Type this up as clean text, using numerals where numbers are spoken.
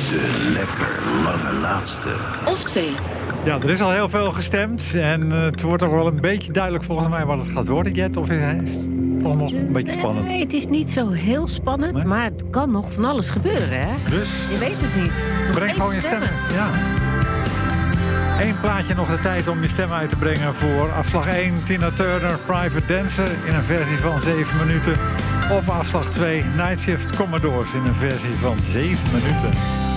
De lekker lange laatste. Of 2. Ja, er is al heel veel gestemd. En het wordt ook wel een beetje duidelijk volgens mij wat het gaat worden, Jet. Of is het toch nog een beetje spannend? Nee, het is niet zo heel spannend. Nee? Maar het kan nog van alles gebeuren, hè? Dus Je weet het niet. breng gewoon je stem. Ja. Eén plaatje nog de tijd om je stem uit te brengen voor afslag 1, Tina Turner, Private Dancer in een versie van 7 minuten. Of afslag 2, Night Shift Commodores in een versie van 7 minuten.